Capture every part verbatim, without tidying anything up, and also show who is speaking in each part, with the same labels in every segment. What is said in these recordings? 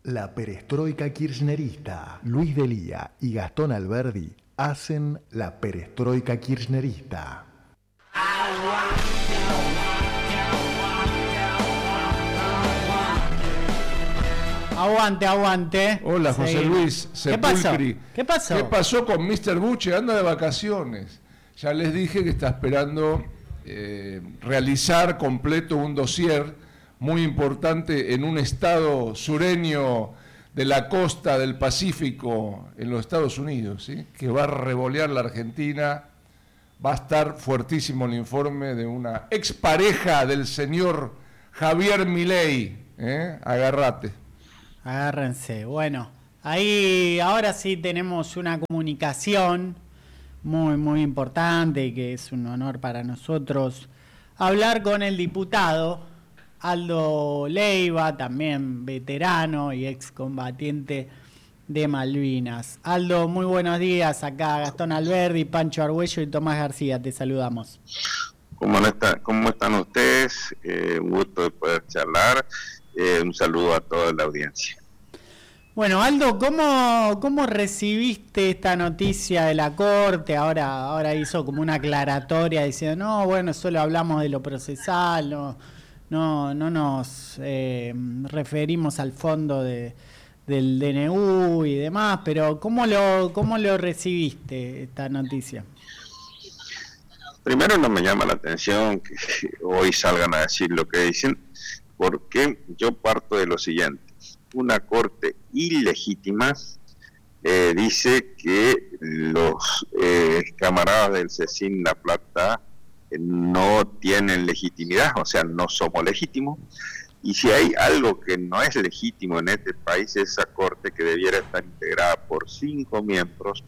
Speaker 1: La perestroika kirchnerista. Luis Delía y Gastón Alberdi hacen la perestroika kirchnerista.
Speaker 2: Aguante, aguante.
Speaker 3: Hola, José
Speaker 2: Seguimos.
Speaker 3: Luis
Speaker 2: ¿Qué pasó?
Speaker 3: Sepulcri.
Speaker 2: ¿Qué pasó?
Speaker 3: ¿Qué pasó con mister Buche? Anda de vacaciones. Ya les dije que está esperando eh, realizar completo un dossier muy importante en un estado sureño de la costa del Pacífico en los Estados Unidos, ¿sí? Que va a revolear la Argentina. Va a estar fuertísimo el informe de una expareja del señor Javier Milei. ¿eh? Agárrate.
Speaker 2: Agárrense. Bueno, ahí ahora sí tenemos una comunicación muy, muy importante y que es un honor para nosotros hablar con el diputado Aldo Leiva, también veterano y excombatiente de Malvinas. Aldo, muy buenos días. Acá Gastón Alberdi, Pancho Argüello y Tomás García, te saludamos.
Speaker 4: ¿Cómo, está, cómo están ustedes? Eh, un gusto de poder charlar. Eh, un saludo a toda la audiencia.
Speaker 2: Bueno, Aldo, ¿cómo, cómo recibiste esta noticia de la Corte? Ahora, ahora hizo como una aclaratoria diciendo, no, bueno, solo hablamos de lo procesal, no, no, no nos eh, referimos al fondo de, del D N U y demás, pero ¿cómo lo, cómo lo recibiste esta noticia?
Speaker 4: Primero, no me llama la atención que hoy salgan a decir lo que dicen, porque yo parto de lo siguiente. Una corte ilegítima eh, dice que los eh, camaradas del CECIN La Plata eh, no tienen legitimidad, o sea, no somos legítimos, y si hay algo que no es legítimo en este país, esa corte, que debiera estar integrada por cinco miembros,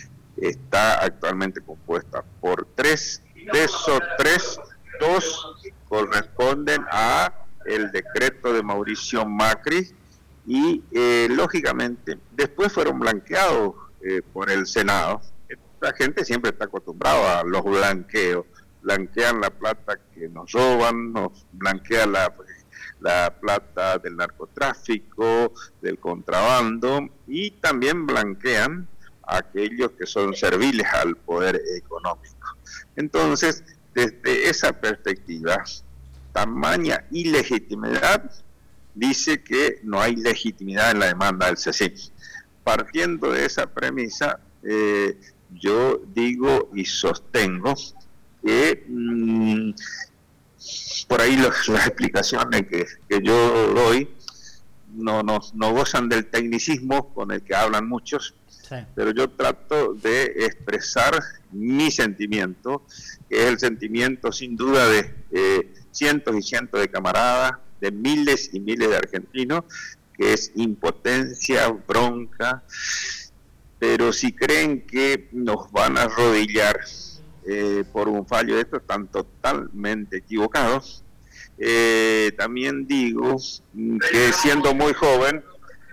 Speaker 4: está actualmente compuesta por tres. De esos tres, dos corresponden a el decreto de Mauricio Macri y eh, lógicamente después fueron blanqueados eh, por el Senado. La gente siempre está acostumbrada a los blanqueos, blanquean la plata que nos roban, nos blanquean la, la plata del narcotráfico, del contrabando, y también blanquean a aquellos que son serviles al poder económico. Entonces, desde esa perspectiva, tamaña ilegitimidad dice que no hay legitimidad en la demanda del CECIN. Partiendo de esa premisa, eh, yo digo y sostengo que mmm, por ahí los, las explicaciones que, que yo doy no, no, no gozan del tecnicismo con el que hablan muchos, sí. Pero yo trato de expresar mi sentimiento, que es el sentimiento sin duda de eh, cientos y cientos de camaradas, de miles y miles de argentinos, que es impotencia, bronca, pero si creen que nos van a arrodillar eh, por un fallo de esto, están totalmente equivocados. Eh, también digo que siendo muy joven,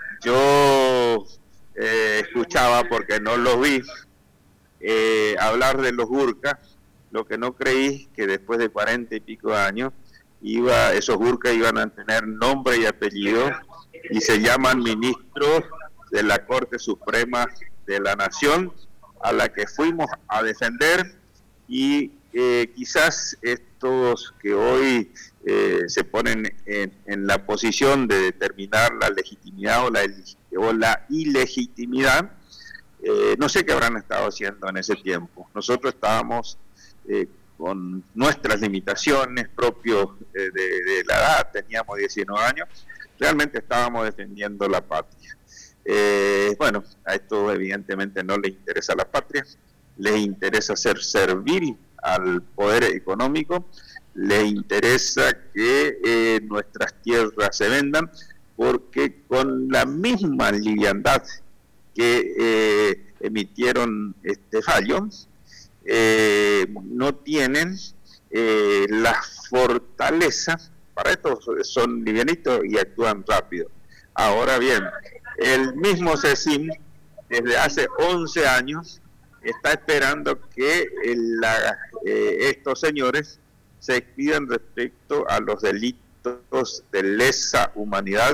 Speaker 4: yo eh, escuchaba, porque no lo vi, eh, hablar de los Gurkas, lo que no creí que después de cuarenta y pico años, iba, esos Gurkas iban a tener nombre y apellido y se llaman ministros de la Corte Suprema de la Nación, a la que fuimos a defender, y eh, quizás estos que hoy eh, se ponen en, en la posición de determinar la legitimidad o la, o la ilegitimidad, eh, no sé qué habrán estado haciendo en ese tiempo. Nosotros estábamos eh, con nuestras limitaciones propios de, de, de la edad, teníamos diecinueve años, realmente estábamos defendiendo la patria. Eh, bueno, a esto evidentemente no les interesa la patria, les interesa ser servil al poder económico, les interesa que eh, nuestras tierras se vendan, porque con la misma liviandad que eh, emitieron este fallo, eh, no tienen eh, la fortaleza, para esto son livianitos y actúan rápido. Ahora bien, el mismo CECIN, desde hace once años, está esperando que la, eh, estos señores se expidan respecto a los delitos de lesa humanidad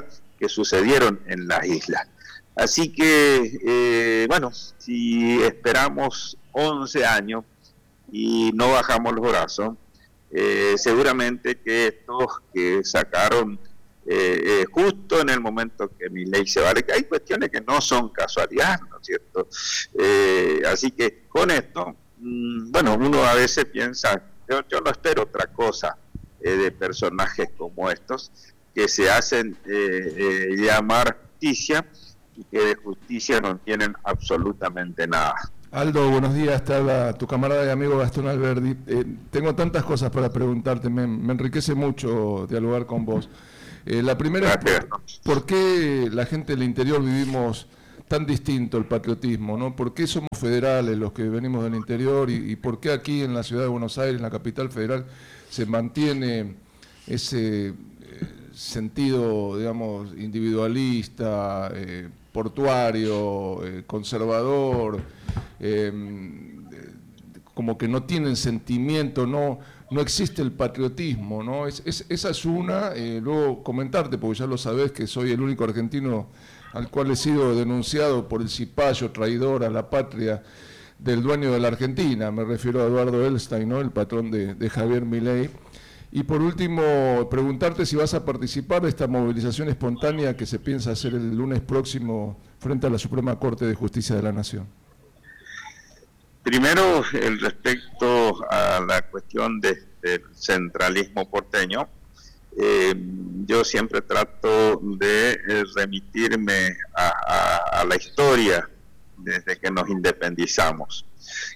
Speaker 4: que sucedieron en las islas. Así que, eh, bueno, si esperamos once años y no bajamos los brazos, eh, seguramente que estos que sacaron eh, eh, justo en el momento que mi ley se vale, que hay cuestiones que no son casualidad, ¿no es cierto? Eh, así que con esto, mmm, bueno, uno a veces piensa, yo, yo no espero otra cosa eh, de personajes como estos, que se hacen eh, eh, llamar justicia y que de justicia no tienen absolutamente nada.
Speaker 3: Aldo, buenos días, te habla tu camarada y amigo Gastón Alberdi. Eh, tengo tantas cosas para preguntarte, me, me enriquece mucho dialogar con vos. Eh, la primera es, ¿por, ¿por qué la gente del interior vivimos tan distinto el patriotismo, ¿no? ¿Por qué somos federales los que venimos del interior y, y por qué aquí en la ciudad de Buenos Aires, en la capital federal, se mantiene ese eh, sentido, digamos, individualista, eh, portuario, eh, conservador, eh, como que no tienen sentimiento, no no existe el patriotismo, ¿no? Es, es, esa es una, eh, luego comentarte, porque ya lo sabés que soy el único argentino al cual he sido denunciado por el cipayo traidor a la patria del dueño de la Argentina, me refiero a Eduardo Elstein, ¿no? El patrón de, de Javier Milei. Y por último, preguntarte si vas a participar de esta movilización espontánea que se piensa hacer el lunes próximo frente a la Suprema Corte de Justicia de la Nación.
Speaker 4: Primero, el respecto a la cuestión de, del centralismo porteño, eh, yo siempre trato de eh, remitirme a, a, a la historia desde que nos independizamos.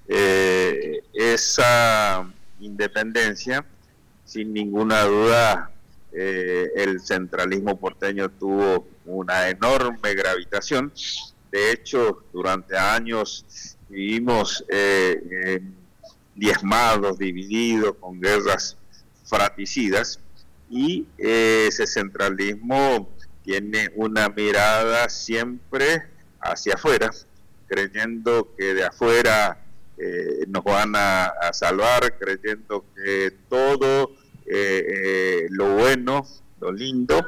Speaker 4: Eh, esa independencia, sin ninguna duda, eh, el centralismo porteño tuvo una enorme gravitación. De hecho, durante años vivimos eh, eh, diezmados, divididos, con guerras fratricidas, y eh, ese centralismo tiene una mirada siempre hacia afuera, creyendo que de afuera eh, nos van a, a salvar, creyendo que todo eh, eh, lo bueno, lo lindo,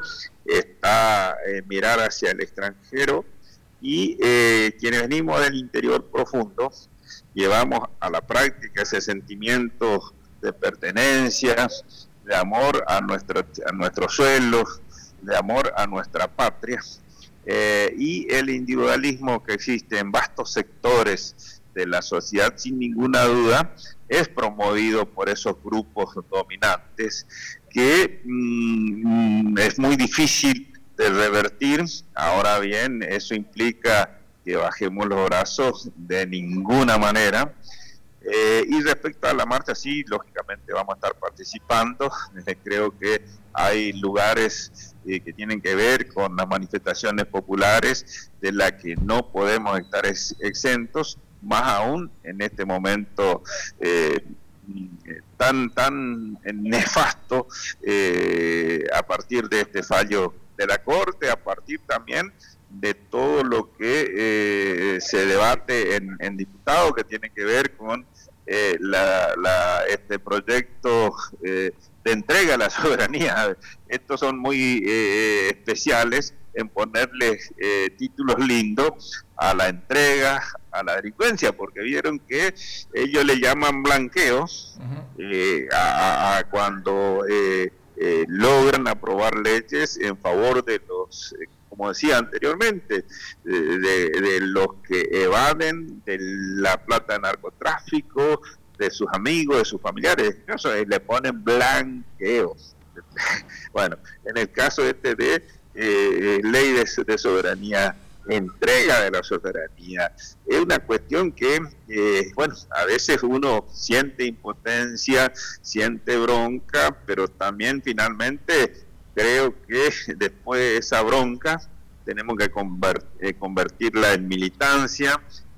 Speaker 4: está en mirar hacia el extranjero. Y eh, quienes venimos del interior profundo llevamos a la práctica ese sentimiento de pertenencia, de amor a nuestro, a nuestros suelos, de amor a nuestra patria, eh, y el individualismo que existe en vastos sectores de la sociedad, sin ninguna duda, es promovido por esos grupos dominantes que mmm, es muy difícil de revertir. Ahora bien, eso implica que bajemos los brazos de ninguna manera. Eh, y respecto a la marcha, sí, lógicamente vamos a estar participando. Eh, creo que hay lugares eh, que tienen que ver con las manifestaciones populares de las que no podemos estar ex exentos, más aún en este momento eh, tan, tan nefasto eh, a partir de este fallo de la Corte, a partir también de todo lo que eh, se debate en, en diputados, que tiene que ver con eh, la, la, este proyecto eh, de entrega a la soberanía. Estos son muy eh, especiales en ponerles eh, títulos lindos a la entrega, a la delincuencia, porque vieron que ellos le llaman blanqueo eh, a, a cuando eh, eh, logran aprobar leyes en favor de los, eh, como decía anteriormente, de, de, de los que evaden de la plata de narcotráfico, de sus amigos, de sus familiares. Eso, eh, le ponen blanqueo. Bueno, en el caso este de eh, ley de, de soberanía, entrega de la soberanía, es una cuestión que, eh, bueno, a veces uno siente impotencia, siente bronca, pero también finalmente creo que después de esa bronca tenemos que convert, eh, convertirla en militancia,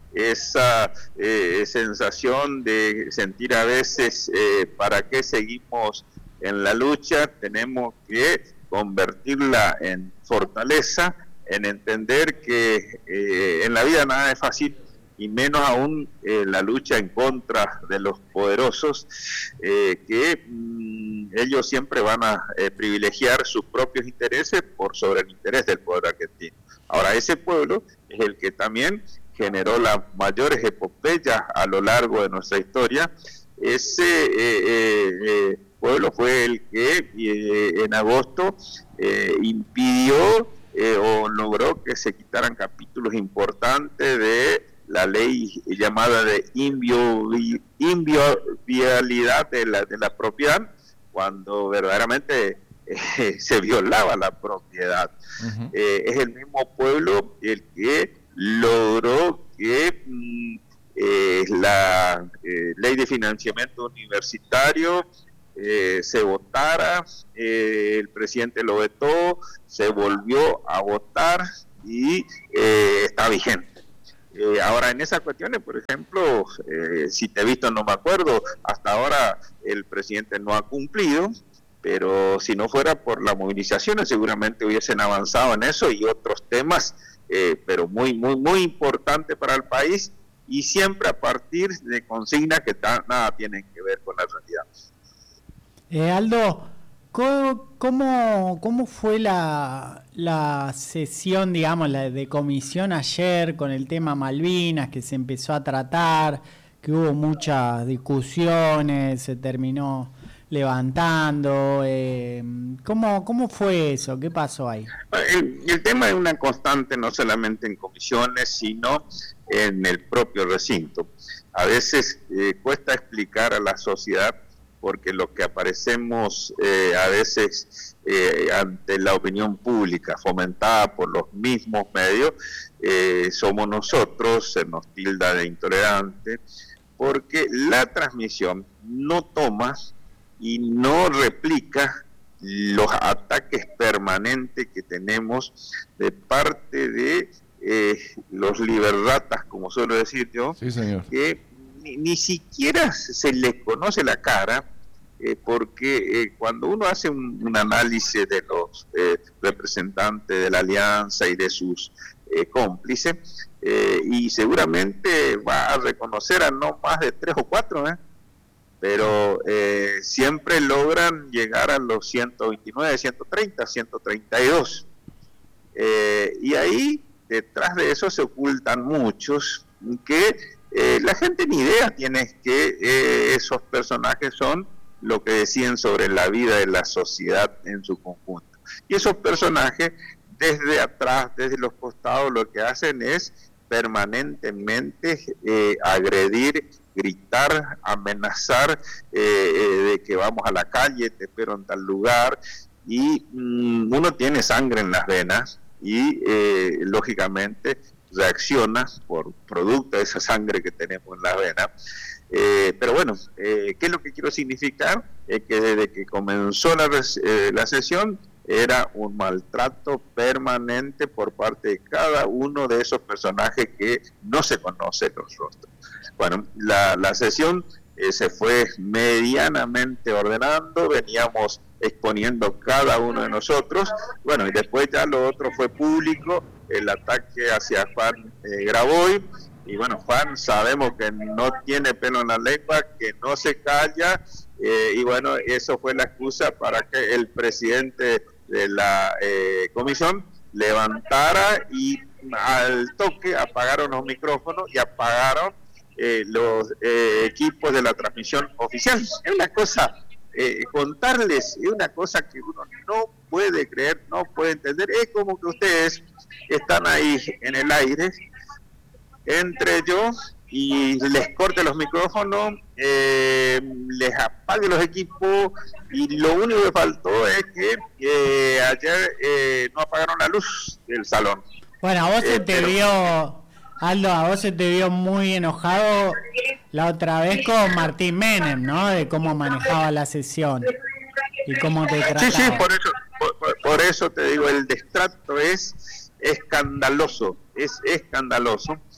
Speaker 4: esa eh, sensación de sentir a veces eh, para qué seguimos en la lucha, tenemos que convertirla en fortaleza, en entender que eh, en la vida nada es fácil, y menos aún eh, la lucha en contra de los poderosos, eh, que mmm, ellos siempre van a eh, privilegiar sus propios intereses por sobre el interés del pueblo argentino. Ahora, ese pueblo es el que también generó las mayores epopeyas a lo largo de nuestra historia. Ese eh, eh, eh, pueblo fue el que eh, en agosto eh, impidió eh, o logró que se quitaran capítulos importantes de la ley llamada de invi inviolabilidad de la, de la propiedad, cuando verdaderamente eh, se violaba la propiedad. Uh-huh. eh, es el mismo pueblo el que logró que mm, eh, la eh, ley de financiamiento universitario eh, se votara, eh, el presidente lo vetó, se volvió a votar y eh, está vigente. Eh, ahora, en esas cuestiones, por ejemplo, eh, si te he visto no me acuerdo, hasta ahora el presidente no ha cumplido, pero si no fuera por las movilizaciones seguramente hubiesen avanzado en eso y otros temas, eh, pero muy, muy, muy importante para el país, y siempre a partir de consignas que nada tienen que ver con la realidad.
Speaker 2: Eh, Aldo, ¿cómo, cómo fue la, la sesión, digamos, la de comisión ayer con el tema Malvinas, que se empezó a tratar, que hubo muchas discusiones, se terminó levantando? Eh, ¿cómo, ¿Cómo fue eso? ¿Qué pasó ahí?
Speaker 4: El, el tema es una constante, no solamente en comisiones, sino en el propio recinto. A veces eh, cuesta explicar a la sociedad, porque lo que aparecemos eh, a veces eh, ante la opinión pública fomentada por los mismos medios, eh, somos nosotros, se nos tilda de intolerante, porque la transmisión no toma y no replica los ataques permanentes que tenemos de parte de eh, los liberratas, como suelo decir yo,
Speaker 3: sí, señor.
Speaker 4: que ni, ni siquiera se les conoce la cara, eh, porque eh, cuando uno hace un, un análisis de los eh, representantes de la alianza y de sus eh, cómplices, eh, y seguramente va a reconocer a no más de tres o cuatro, ¿eh? pero eh, siempre logran llegar a los ciento veintinueve, ciento treinta, ciento treinta y dos. Eh, y ahí, detrás de eso, se ocultan muchos que eh, la gente ni idea tiene que eh, esos personajes son lo que deciden sobre la vida de la sociedad en su conjunto. Y esos personajes, desde atrás, desde los costados, lo que hacen es permanentemente eh, agredir, gritar, amenazar eh, eh, de que vamos a la calle, te espero en tal lugar, y mmm, uno tiene sangre en las venas y eh, lógicamente reacciona por producto de esa sangre que tenemos en las venas. Eh, pero bueno, eh, ¿qué es lo que quiero significar? Es que desde que comenzó la, eh, la sesión era un maltrato permanente por parte de cada uno de esos personajes que no se conocen los rostros. Bueno, la, la sesión eh, se fue medianamente ordenando, veníamos exponiendo cada uno de nosotros, bueno, y después ya lo otro fue público, el ataque hacia Juan eh, Graboy, y bueno, Juan sabemos que no tiene pelo en la lengua, que no se calla, eh, y bueno, eso fue la excusa para que el presidente de la eh, comisión levantara y al toque apagaron los micrófonos y apagaron eh, los eh, equipos de la transmisión oficial. Es una cosa, eh, contarles, es una cosa que uno no puede creer, no puede entender. Es como que ustedes están ahí en el aire, entre yo y les corte los micrófonos, eh, les apague los equipos, y lo único que faltó es que eh, ayer eh, no apagaron la luz del salón.
Speaker 2: Bueno, a vos
Speaker 4: eh,
Speaker 2: se te
Speaker 4: pero...
Speaker 2: vio, Aldo, a vos se te vio muy enojado la otra vez con Martín Menem, ¿no? De cómo manejaba la sesión y cómo te trataba.
Speaker 4: Sí, sí, por eso, por, por, por eso te digo, el destrato es escandaloso, es escandaloso.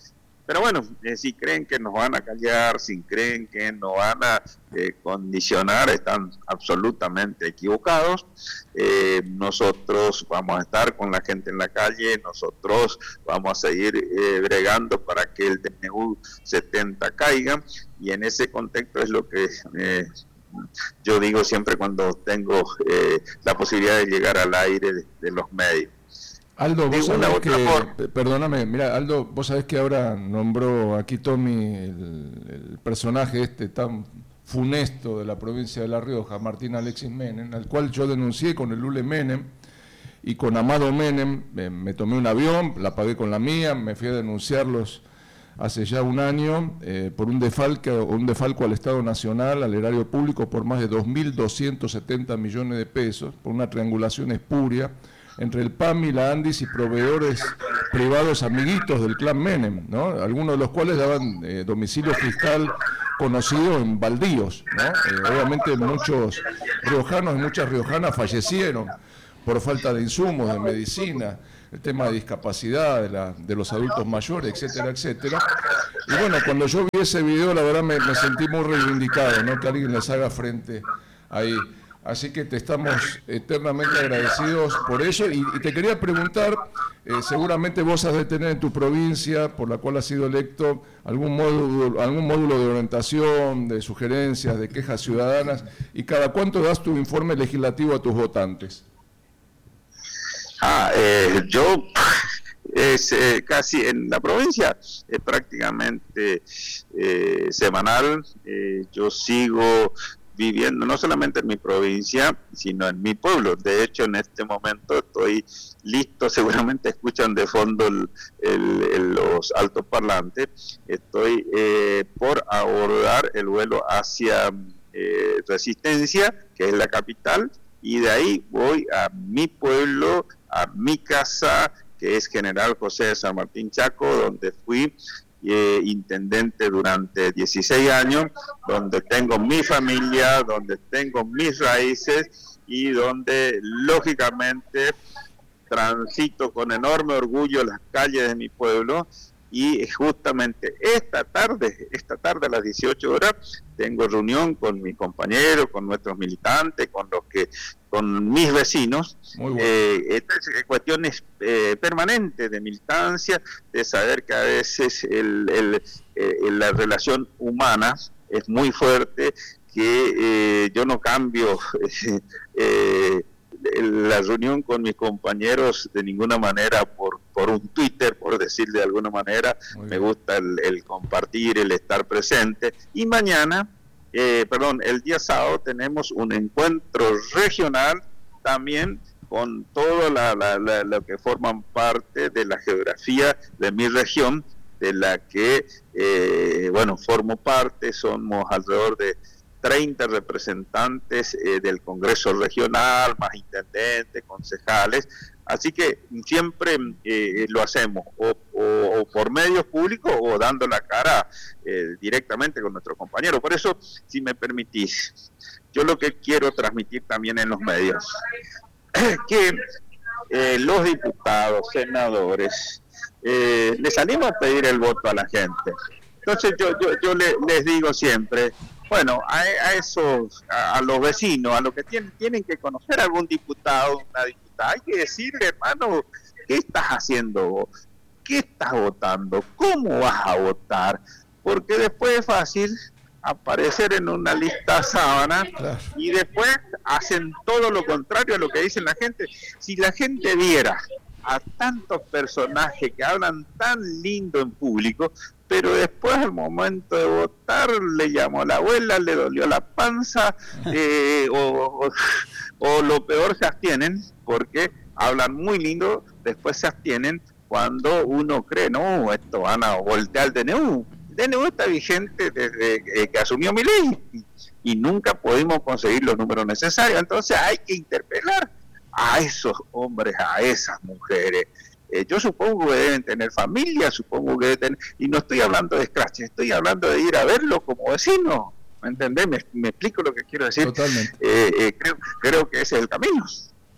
Speaker 4: Pero bueno, eh, si creen que nos van a callar, si creen que nos van a eh, condicionar, están absolutamente equivocados. Eh, nosotros vamos a estar con la gente en la calle, nosotros vamos a seguir eh, bregando para que el D N U setenta caiga, y en ese contexto es lo que eh, yo digo siempre cuando tengo eh, la posibilidad de llegar al aire de, de los medios.
Speaker 3: Aldo, vos sabés que, perdóname, mira, Aldo, vos sabés que ahora nombró aquí Tommy el, el personaje este tan funesto de la provincia de La Rioja, Martín Alexis Menem, al cual yo denuncié con el Lule Menem y con Amado Menem. Me, me tomé un avión, la pagué con la mía, me fui a denunciarlos hace ya un año eh, por un defalco, un defalco al Estado Nacional, al erario público, por más de dos mil doscientos setenta millones de pesos, por una triangulación espuria entre el P A M y la ANDIS y proveedores privados amiguitos del clan Menem, ¿no? Algunos de los cuales daban eh, domicilio fiscal conocido en baldíos, ¿no? Eh, obviamente muchos riojanos y muchas riojanas fallecieron por falta de insumos, de medicina, el tema de discapacidad de, la, de los adultos mayores, etcétera, etcétera. Y bueno, cuando yo vi ese video, la verdad me, me sentí muy reivindicado, ¿no? Que alguien les haga frente ahí. Así que te estamos eternamente agradecidos por eso. Y, y te quería preguntar, eh, seguramente vos has de tener en tu provincia, por la cual has sido electo, algún módulo, algún módulo de orientación, de sugerencias, de quejas ciudadanas, y cada cuánto das tu informe legislativo a tus votantes.
Speaker 4: Ah, eh, yo es eh, casi en la provincia es prácticamente eh, semanal. Eh, yo sigo viviendo no solamente en mi provincia, sino en mi pueblo. De hecho, en este momento estoy listo, seguramente escuchan de fondo el, el, el, los altoparlantes. Estoy eh, por abordar el vuelo hacia eh, Resistencia, que es la capital, y de ahí voy a mi pueblo, a mi casa, que es General José de San Martín Chaco, donde fui Eh, intendente durante dieciséis años, donde tengo mi familia, donde tengo mis raíces y donde lógicamente transito con enorme orgullo las calles de mi pueblo. Y justamente esta tarde, esta tarde a las dieciocho horas, tengo reunión con mis compañeros, con nuestros militantes, con los que, con mis vecinos.
Speaker 3: Muy bueno.
Speaker 4: eh, Estas cuestiones eh, permanentes de militancia, de saber que a veces el, el, eh, la relación humana es muy fuerte, que eh, yo no cambio eh, eh, la reunión con mis compañeros de ninguna manera por, por un Twitter, por decir de alguna manera. Me gusta el, el compartir, el estar presente. Y mañana, eh, perdón, el día sábado tenemos un encuentro regional también con todo la, la, la, lo que forman parte de la geografía de mi región, de la que, eh, bueno, formo parte. Somos alrededor de treinta representantes eh, del Congreso Regional, más intendentes, concejales. Así que siempre eh, lo hacemos o, o, o por medios públicos o dando la cara eh, directamente con nuestros compañeros. Por eso, si me permitís, yo lo que quiero transmitir también en los medios, que eh, los diputados, senadores, eh, les animo a pedir el voto a la gente. Entonces yo, yo, yo le, les digo siempre, bueno, a, a esos, a, a los vecinos, a los que tienen, tienen que conocer a algún diputado, una diputada, hay que decirle, hermano, ¿qué estás haciendo vos? ¿Qué estás votando? ¿Cómo vas a votar? Porque después es fácil aparecer en una lista sábana, claro, y después hacen todo lo contrario a lo que dice la gente. Si la gente viera a tantos personajes que hablan tan lindo en público, pero después al momento de votar le llamó a la abuela, le dolió la panza, eh, o, o, o lo peor, se abstienen, porque hablan muy lindo, después se abstienen cuando uno cree, no, esto van a voltear el D N U. El D N U está vigente desde eh, que asumió Milei y, y nunca pudimos conseguir los números necesarios. Entonces hay que interpelar a esos hombres, a esas mujeres. Eh, yo supongo que deben tener familia, supongo que deben tener, y no estoy hablando de scratch, estoy hablando de ir a verlo como vecino, ¿me entendés? Me, me explico lo que quiero decir.
Speaker 3: Totalmente.
Speaker 4: Eh, eh, creo, creo que ese es el camino.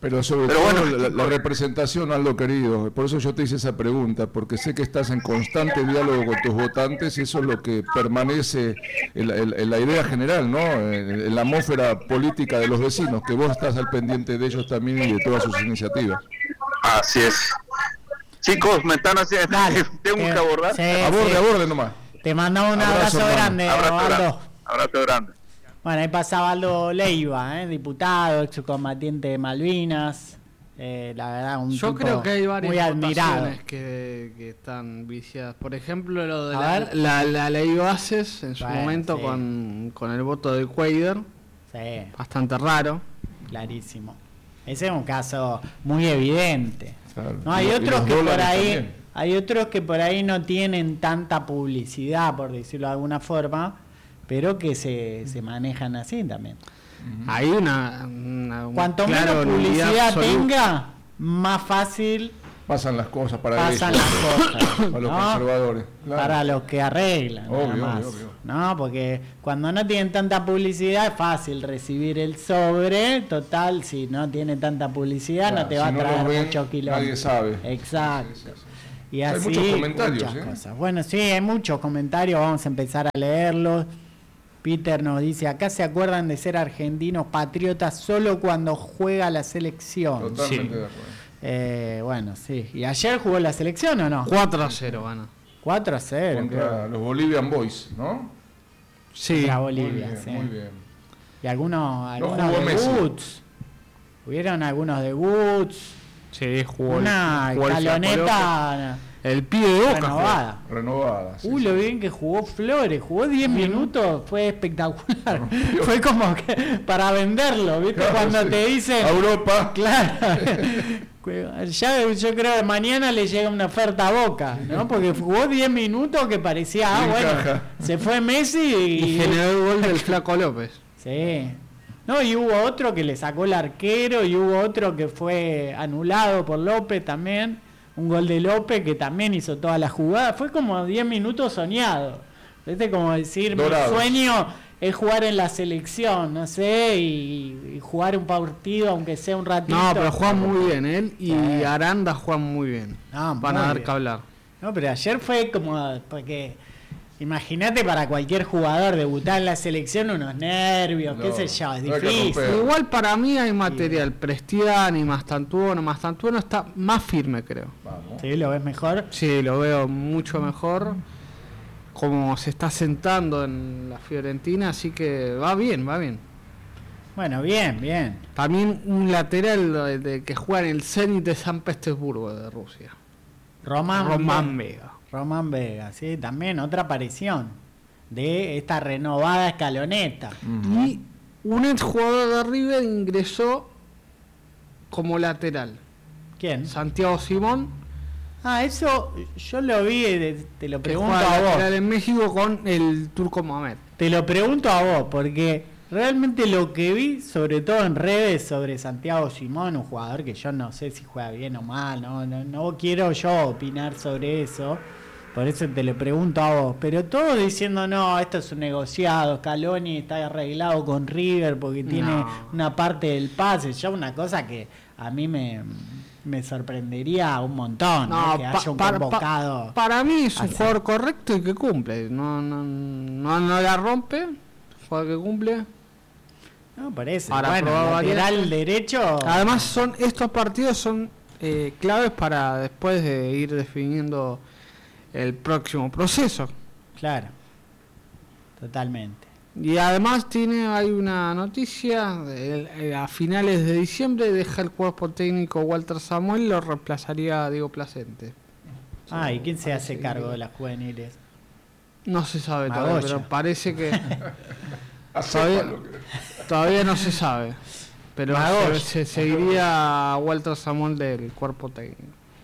Speaker 3: Pero sobre
Speaker 4: Pero
Speaker 3: todo
Speaker 4: bueno,
Speaker 3: la, la representación, Aldo querido, por eso yo te hice esa pregunta, porque sé que estás en constante diálogo con tus votantes y eso es lo que permanece en, en, en la idea general, ¿no? En, en la atmósfera política de los vecinos, que vos estás al pendiente de ellos también y de todas sus iniciativas.
Speaker 4: Así es. Chicos, me están haciendo...
Speaker 2: Dale.
Speaker 4: Tengo
Speaker 2: Eh,
Speaker 4: que abordar.
Speaker 2: sí,
Speaker 3: Aborde,
Speaker 2: sí.
Speaker 3: aborde nomás.
Speaker 2: Te mandamos un
Speaker 3: Abrazo,
Speaker 2: abrazo,
Speaker 3: hermano.
Speaker 2: grande,
Speaker 4: Abrazo grande.
Speaker 2: Aldo.
Speaker 4: Abrazo grande.
Speaker 2: Bueno, ahí pasaba Aldo Leiva, ¿eh? Diputado, excombatiente de Malvinas. Eh, la verdad, un
Speaker 5: Yo
Speaker 2: tipo
Speaker 5: creo que hay varias
Speaker 2: muy admirado.
Speaker 5: votaciones que, que están viciadas. Por ejemplo, lo de
Speaker 2: A
Speaker 5: la,
Speaker 2: ver.
Speaker 5: la, la ley Bases en su
Speaker 2: Bueno,
Speaker 5: momento
Speaker 2: sí.
Speaker 5: con, con el voto de Quader,
Speaker 2: Sí,
Speaker 5: bastante raro.
Speaker 2: clarísimo. Ese es un caso muy evidente.
Speaker 3: Claro.
Speaker 2: No, hay
Speaker 3: Y lo- y
Speaker 2: otros
Speaker 3: los
Speaker 2: que por
Speaker 3: dólares
Speaker 2: ahí,
Speaker 3: también.
Speaker 2: hay otros que por ahí no tienen tanta publicidad, por decirlo de alguna forma, pero que se, se manejan así también.
Speaker 5: Hay una, una- un
Speaker 2: Cuanto
Speaker 5: claro
Speaker 2: menos
Speaker 5: nulidad
Speaker 2: publicidad
Speaker 5: absoluta.
Speaker 2: tenga, más fácil
Speaker 3: Pasan las cosas para
Speaker 2: pasan
Speaker 3: ellos,
Speaker 2: las cosas.
Speaker 3: para los
Speaker 2: ¿no?
Speaker 3: conservadores. Claro.
Speaker 2: Para los que arreglan,
Speaker 3: Obvio,
Speaker 2: nada más.
Speaker 3: obvio, obvio.
Speaker 2: No, porque cuando no tienen tanta publicidad es fácil recibir el sobre. Total, si no tiene tanta publicidad
Speaker 3: Claro,
Speaker 2: no te
Speaker 3: si
Speaker 2: va
Speaker 3: no
Speaker 2: a traer
Speaker 3: lo ven,
Speaker 2: mucho kilómetros.
Speaker 3: nadie sabe.
Speaker 2: Exacto.
Speaker 3: Sí, sí, sí.
Speaker 2: Y
Speaker 3: Hay
Speaker 2: así
Speaker 3: muchos comentarios,
Speaker 2: muchas
Speaker 3: ¿eh?
Speaker 2: cosas. Bueno, sí, hay muchos comentarios, vamos a empezar a leerlos. Peter nos dice, acá se acuerdan de ser argentinos patriotas solo cuando juega la selección.
Speaker 3: Totalmente
Speaker 5: Sí.
Speaker 3: de acuerdo.
Speaker 2: Eh, bueno, sí. ¿Y ayer jugó la selección o no?
Speaker 5: cuatro a cero van a.
Speaker 2: cuatro a cero.
Speaker 3: Contra los Bolivian Boys, ¿no?
Speaker 5: Sí.
Speaker 2: Contra
Speaker 3: Muy
Speaker 2: Bolivia,
Speaker 3: bien,
Speaker 2: sí.
Speaker 3: muy bien.
Speaker 2: Y algunos, algunos
Speaker 3: jugó Messi.
Speaker 2: debuts. Hubieron algunos debuts.
Speaker 5: Sí, jugó
Speaker 2: Una
Speaker 5: jugó el Flaco
Speaker 2: escaloneta
Speaker 5: López. El pibe de Boca.
Speaker 2: renovada.
Speaker 3: Renovada. sí,
Speaker 2: Uy,
Speaker 3: sí.
Speaker 2: lo bien que jugó Flores, jugó diez minutos, fue espectacular.
Speaker 3: Rompió.
Speaker 2: Fue como que para venderlo, ¿viste?
Speaker 3: Claro,
Speaker 2: Cuando
Speaker 3: sí.
Speaker 2: te dicen,
Speaker 3: A Europa.
Speaker 2: claro, ya yo creo que mañana le llega una oferta a Boca, ¿no? Porque jugó diez minutos que parecía, ah,
Speaker 3: Y
Speaker 2: bueno,
Speaker 3: encaja.
Speaker 2: se fue Messi y,
Speaker 5: Y generó el gol del Flaco López.
Speaker 2: sí. No, y hubo otro que le sacó el arquero y hubo otro que fue anulado por López también. Un gol de López que también hizo toda la jugada. Fue como diez minutos soñado. ¿Viste? Como decir,
Speaker 3: Dorados.
Speaker 2: mi sueño es jugar en la selección, no sé, y, y jugar un partido aunque sea un ratito.
Speaker 5: No, pero juegan muy bien él y
Speaker 2: Sí.
Speaker 5: Aranda juegan muy bien.
Speaker 2: No,
Speaker 5: Van
Speaker 2: muy
Speaker 5: a dar
Speaker 2: bien.
Speaker 5: que hablar.
Speaker 2: No, pero ayer fue como, porque imagínate para cualquier jugador debutar en la selección unos nervios, qué
Speaker 3: No,
Speaker 2: sé yo, es
Speaker 3: no hay que
Speaker 2: difícil.
Speaker 3: romper.
Speaker 5: Igual para mí hay material. Prestiani, Mastantuono. Mastantuono está más firme, creo.
Speaker 3: Vamos.
Speaker 2: ¿Sí? ¿Lo ves mejor?
Speaker 5: Sí, lo veo mucho mejor. Como se está sentando en la Fiorentina, así que va bien, va bien.
Speaker 2: Bueno, bien, bien.
Speaker 5: También un lateral de, de que juega en el Zenit de San Petersburgo de Rusia.
Speaker 2: Román,
Speaker 5: Román Vega.
Speaker 2: Román Vega, sí, también otra aparición de esta renovada escaloneta.
Speaker 3: Ujú.
Speaker 5: Y un ex jugador de River ingresó como lateral.
Speaker 2: ¿Quién?
Speaker 5: Santiago Simón,
Speaker 2: Ah, eso yo lo vi, de- te lo
Speaker 5: que
Speaker 2: pregunto
Speaker 5: juega
Speaker 2: a
Speaker 5: lateral
Speaker 2: vos.
Speaker 5: en México con el turco Mohamed.
Speaker 2: Te lo pregunto a vos, porque realmente lo que vi, sobre todo en redes, sobre Santiago Simón, un jugador que yo no sé si juega bien o mal, no, no, no quiero yo opinar sobre eso, por eso te lo pregunto a vos, pero todos diciendo, no, esto es un negociado, Scaloni está arreglado con River porque tiene
Speaker 5: No.
Speaker 2: una parte del pase, ya una cosa que a mí me, me sorprendería un montón, ¿no? Que
Speaker 5: pa-
Speaker 2: haya un
Speaker 5: para, pa-
Speaker 2: convocado.
Speaker 5: para mí es un
Speaker 2: Así.
Speaker 5: jugador correcto y que cumple. No, no, no, no la rompe, jugador que cumple.
Speaker 2: No, parece.
Speaker 5: Para
Speaker 2: Bueno,
Speaker 5: probar
Speaker 2: lateral
Speaker 5: variantes.
Speaker 2: derecho.
Speaker 5: Además, son estos partidos son eh, claves para después de ir definiendo el próximo proceso.
Speaker 2: Claro. Totalmente.
Speaker 5: Y además tiene hay una noticia, el- el- a finales de diciembre deja el cuerpo técnico Walter Samuel y lo reemplazaría a Diego Placente.
Speaker 2: Ah, ¿y quién se hace cargo de las juveniles?
Speaker 5: No se sabe todavía,
Speaker 2: Magoya.
Speaker 5: pero parece que
Speaker 3: Todavía...
Speaker 5: Todavía- todavía no se sabe. Pero
Speaker 2: Magoya.
Speaker 5: se, se seguiría a Walter Samuel del cuerpo técnico.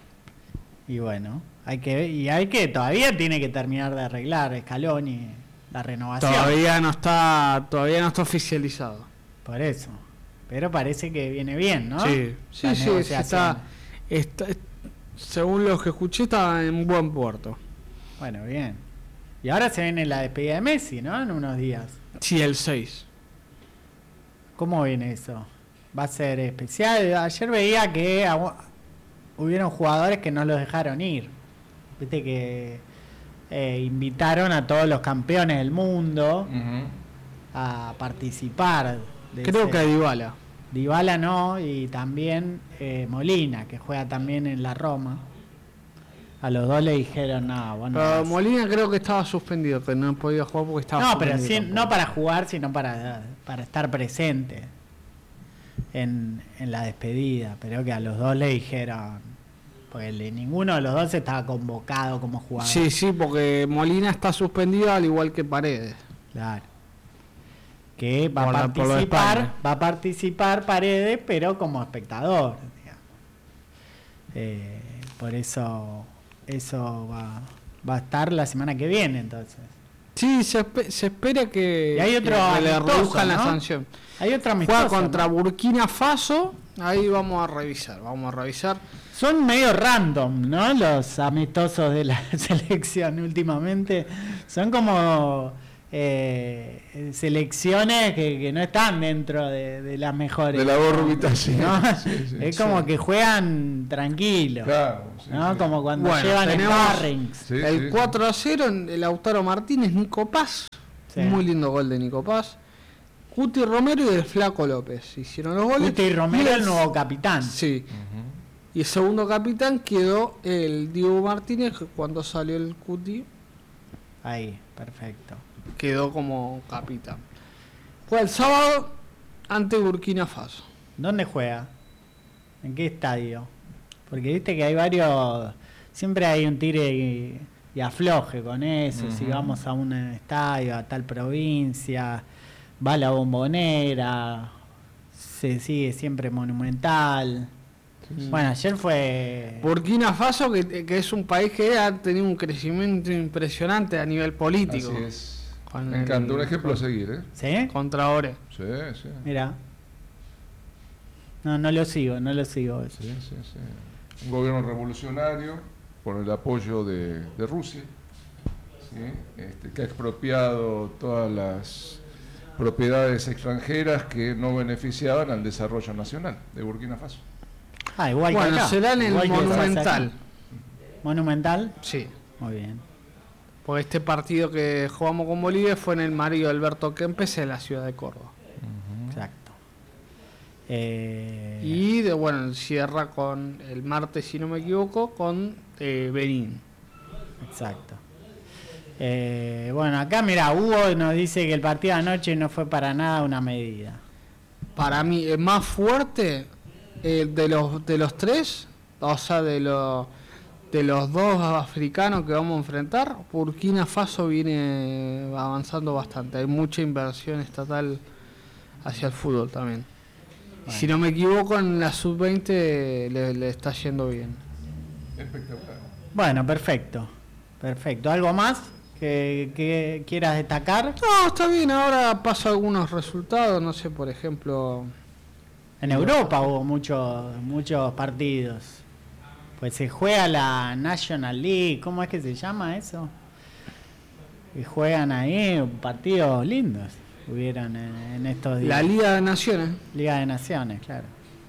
Speaker 2: Y bueno, hay que ver- y hay que todavía tiene que terminar de arreglar Scaloni la renovación.
Speaker 5: Todavía no está, todavía no está oficializado.
Speaker 2: Por eso. Pero parece que viene bien, ¿no?
Speaker 5: Sí, sí,
Speaker 2: La
Speaker 5: sí, sí,
Speaker 2: negociación.
Speaker 5: está, está- según lo que escuché, está en buen puerto.
Speaker 2: Bueno, bien. Y ahora se viene la despedida de Messi, ¿no? En unos días.
Speaker 5: Sí, el seis.
Speaker 2: ¿Cómo viene eso? va a ser especial. Ayer veía que a, hubieron jugadores que no los dejaron ir. Viste que eh, invitaron a todos los campeones del mundo uh-huh. a participar. De
Speaker 5: Creo
Speaker 2: ese,
Speaker 5: que a Dybala.
Speaker 2: Dybala no, y también eh, Molina, que juega también en la Roma. A los dos le dijeron, no, bueno.
Speaker 5: Pero Molina creo que estaba suspendido, que no podía jugar porque estaba
Speaker 2: No, pero
Speaker 5: suspendido.
Speaker 2: sí, no para jugar, sino para, para estar presente en, en la despedida. Pero que a los dos le dijeron, pues ninguno de los dos estaba convocado como jugador.
Speaker 5: Sí, sí, porque Molina está suspendido al igual que Paredes.
Speaker 2: Claro. Que va
Speaker 5: por
Speaker 2: a
Speaker 5: la,
Speaker 2: participar, va a participar Paredes, pero como espectador. Eh, por eso... Eso va, va a estar la semana que viene, entonces.
Speaker 5: Sí, se, espe- se espera que,
Speaker 2: y hay otro
Speaker 5: que le
Speaker 2: amistoso,
Speaker 5: reduzcan
Speaker 2: ¿no?
Speaker 5: la sanción.
Speaker 2: Hay otra amistosa,
Speaker 5: Juega contra
Speaker 2: ¿no?
Speaker 5: Burkina Faso. Ahí vamos a revisar, vamos a revisar.
Speaker 2: Son medio random, ¿no? Los amistosos de la selección últimamente. Son como eh, selecciones que, que no están dentro de, de las mejores.
Speaker 3: De la órbita, sí.
Speaker 2: ¿no?
Speaker 3: sí, sí
Speaker 2: es
Speaker 3: sí.
Speaker 2: como que juegan tranquilos.
Speaker 3: Claro, sí,
Speaker 2: ¿no?
Speaker 3: sí.
Speaker 2: Como cuando
Speaker 5: Bueno,
Speaker 2: llevan
Speaker 5: tenemos
Speaker 2: sparrings.
Speaker 3: Sí,
Speaker 5: el
Speaker 3: sí,
Speaker 5: cuatro a cero en el Lautaro Martínez, Nico Paz.
Speaker 2: Sí.
Speaker 5: Muy lindo gol de Nico Paz. Cuti Romero y el Flaco López hicieron los goles.
Speaker 2: Cuti Romero,
Speaker 5: Y
Speaker 2: el nuevo capitán.
Speaker 5: Sí.
Speaker 3: Uh-huh.
Speaker 5: Y el segundo capitán quedó el Diego Martínez, que cuando salió el Cuti
Speaker 2: Ahí, perfecto.
Speaker 5: quedó como capitán. Fue el sábado ante Burkina Faso.
Speaker 2: ¿Dónde juega? ¿En qué estadio? Porque viste que hay varios... Siempre hay un tire y, y afloje con eso. Uh-huh. Si vamos a un estadio, a tal provincia, va la Bombonera, se sigue siempre Monumental. Sí. Bueno, ayer fue...
Speaker 5: Burkina Faso, que, que es un país que ha tenido un crecimiento impresionante a nivel político.
Speaker 3: Así es.
Speaker 5: Con
Speaker 3: Me
Speaker 5: el,
Speaker 3: encanta, un ejemplo a seguir, ¿eh?
Speaker 2: ¿Sí?
Speaker 5: Contra Ore.
Speaker 3: Sí, sí.
Speaker 2: Mira. No, no lo sigo, no lo sigo. Eso.
Speaker 3: Sí, sí, sí. Un gobierno revolucionario con el apoyo de, de Rusia, ¿sí? este, que ha expropiado todas las propiedades extranjeras que no beneficiaban al desarrollo nacional de Burkina Faso.
Speaker 2: Ah, igual
Speaker 5: bueno,
Speaker 2: que acá.
Speaker 5: será en el
Speaker 2: Igual
Speaker 5: Monumental.
Speaker 2: ¿Monumental?
Speaker 5: Sí.
Speaker 2: Muy bien.
Speaker 5: Porque este partido que jugamos con Bolivia fue en el Mario Alberto Kempes en la ciudad de Córdoba.
Speaker 2: Uh-huh. Exacto. Eh...
Speaker 5: Y de bueno, cierra con el martes, si no me equivoco, con eh, Benín.
Speaker 2: Exacto. Eh, bueno, acá mira, Hugo nos dice que el partido de anoche no fue para nada una medida.
Speaker 5: Para mí, el más fuerte eh, de los de los tres, o sea, de los de los dos africanos que vamos a enfrentar, Burkina Faso viene avanzando bastante. Hay mucha inversión estatal hacia el fútbol también. Bueno. Si no me equivoco, en la sub veinte le, le está yendo bien.
Speaker 3: Espectacular.
Speaker 2: Bueno, perfecto. Perfecto. ¿Algo más que, que quieras destacar?
Speaker 5: No, está bien. Ahora paso algunos resultados. No sé, por ejemplo...
Speaker 2: En Europa hubo muchos muchos partidos. Pues se juega la National League. ¿Cómo es que se llama eso? Y juegan ahí partidos lindos. Hubieron en, en estos días.
Speaker 5: La Liga de Naciones.
Speaker 2: Liga de Naciones, claro.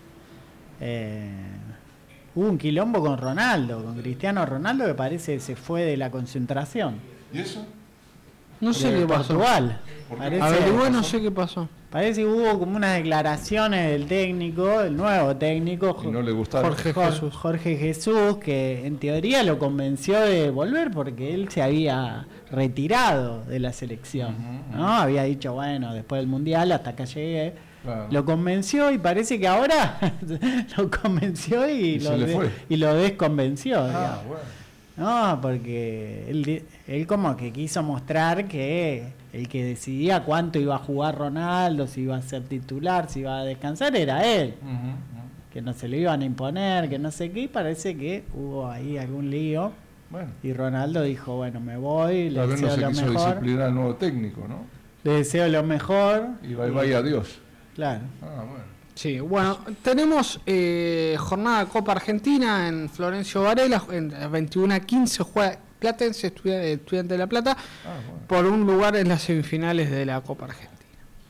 Speaker 2: Eh, hubo un quilombo con Ronaldo, con Cristiano Ronaldo, que parece que se fue de la concentración.
Speaker 3: ¿Y eso?
Speaker 5: No sé
Speaker 2: de
Speaker 5: qué pasó.
Speaker 2: Portugal.
Speaker 5: Parece, a ver, igual no sé qué pasó.
Speaker 2: Parece que hubo como unas declaraciones del técnico, el nuevo técnico,
Speaker 3: y no le gustaron.
Speaker 2: Jorge, Jesús. Jorge Jesús, que en teoría lo convenció de volver porque él se había retirado de la selección, uh-huh, ¿no? Había dicho, bueno, después del Mundial, hasta acá llegué. Claro. Lo convenció y parece que ahora lo convenció y,
Speaker 3: y,
Speaker 2: lo, de, y lo desconvenció.
Speaker 3: Ah, bueno.
Speaker 2: No, porque él, él como que quiso mostrar que el que decidía cuánto iba a jugar Ronaldo, si iba a ser titular, si iba a descansar, era él. Uh-huh, uh-huh. Que no se lo iban a imponer, que no sé qué, y parece que hubo ahí algún lío.
Speaker 3: Bueno.
Speaker 2: Y Ronaldo dijo, bueno, me voy, le
Speaker 3: Tal vez
Speaker 2: deseo
Speaker 3: no se
Speaker 2: lo
Speaker 3: quiso
Speaker 2: mejor.
Speaker 3: disciplinar al nuevo técnico, ¿no?
Speaker 2: Le deseo lo mejor.
Speaker 3: Y bye bye, adiós.
Speaker 2: Claro.
Speaker 3: Ah, bueno.
Speaker 5: Sí, bueno, tenemos eh, jornada Copa Argentina en Florencio Varela, en veintiuno a quince juega Platense, Estudiante de La Plata, ah, bueno. por un lugar en las semifinales de la Copa Argentina.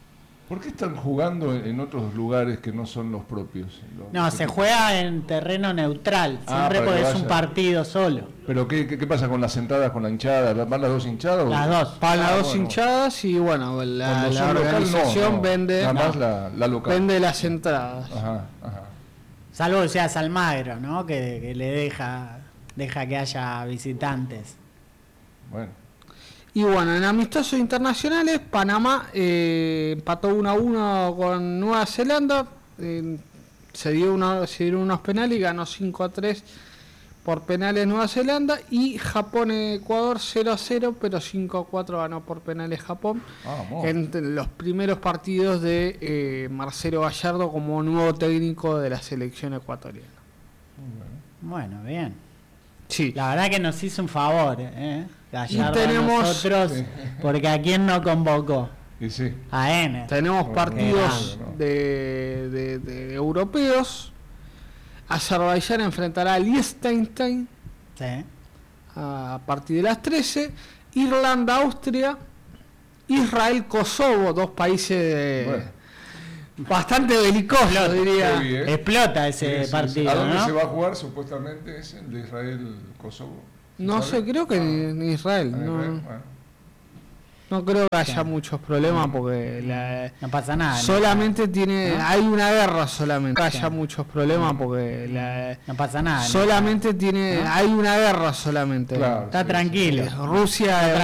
Speaker 3: ¿Por qué están jugando en otros lugares que no son los propios? Los,
Speaker 2: No,
Speaker 3: los
Speaker 2: se
Speaker 3: equipos?
Speaker 2: juega en terreno neutral,
Speaker 3: Ah,
Speaker 2: siempre
Speaker 3: para
Speaker 2: porque
Speaker 3: que
Speaker 2: es un
Speaker 3: vaya.
Speaker 2: partido solo.
Speaker 3: ¿Pero qué, qué, qué pasa con las entradas, con la hinchada? ¿Van las dos hinchadas? o-
Speaker 2: Las dos.
Speaker 5: Para las
Speaker 3: Ah,
Speaker 5: dos
Speaker 3: bueno.
Speaker 5: hinchadas y bueno, la,
Speaker 3: Cuando
Speaker 5: la
Speaker 3: son local, no,
Speaker 5: organización
Speaker 3: no.
Speaker 5: vende,
Speaker 3: Nada más
Speaker 5: no,
Speaker 3: la, la local.
Speaker 5: vende las entradas.
Speaker 3: Ajá, ajá.
Speaker 2: Salvo que seas Almagro, ¿no? Que, que le deja, deja que haya visitantes.
Speaker 3: Bueno.
Speaker 5: Y bueno, en amistosos internacionales, Panamá eh, empató uno a uno con Nueva Zelanda, eh, se, dio una, se dieron unos penales y ganó cinco a tres por penales Nueva Zelanda, y Japón-Ecuador cero a cero, pero cinco a cuatro ganó por penales Japón,
Speaker 3: Vamos.
Speaker 5: entre los primeros partidos de eh, Marcelo Gallardo como nuevo técnico de la selección ecuatoriana.
Speaker 2: Bueno, bien.
Speaker 5: Sí.
Speaker 2: La verdad que nos hizo un favor, ¿eh? Gallardo
Speaker 5: Y tenemos-
Speaker 2: a nosotros,
Speaker 3: Sí.
Speaker 2: porque ¿a quién no convocó?
Speaker 3: Y sí.
Speaker 2: A N.
Speaker 5: Tenemos
Speaker 3: Bueno,
Speaker 5: partidos
Speaker 3: no, no.
Speaker 5: de, de- de europeos. Azerbaiyán enfrentará a Liechtenstein
Speaker 2: Sí.
Speaker 5: a partir de las trece. Irlanda, Austria. Israel, Kosovo, dos países de-
Speaker 3: Bueno.
Speaker 5: bastante belicosos, diría.
Speaker 3: Heavy, ¿eh?
Speaker 2: Explota ese
Speaker 3: Sí, sí, sí.
Speaker 2: partido,
Speaker 3: ¿A dónde
Speaker 2: ¿no?
Speaker 3: se va a jugar supuestamente? ¿Es el de Israel-Kosovo?
Speaker 5: No
Speaker 3: ¿Sabe?
Speaker 5: sé, creo que en en Israel.
Speaker 3: Ah,
Speaker 5: No,
Speaker 3: Israel, bueno.
Speaker 5: no creo que haya muchos problemas porque la,
Speaker 2: No pasa nada. ¿no?
Speaker 5: solamente tiene,
Speaker 2: ¿No?
Speaker 5: hay una guerra solamente. No haya
Speaker 2: Claro.
Speaker 5: muchos problemas porque la,
Speaker 2: No pasa nada. ¿no?
Speaker 5: solamente tiene,
Speaker 2: ¿No?
Speaker 5: hay una guerra solamente.
Speaker 3: Claro.
Speaker 2: Está
Speaker 3: Sí,
Speaker 2: tranquilo.
Speaker 5: Rusia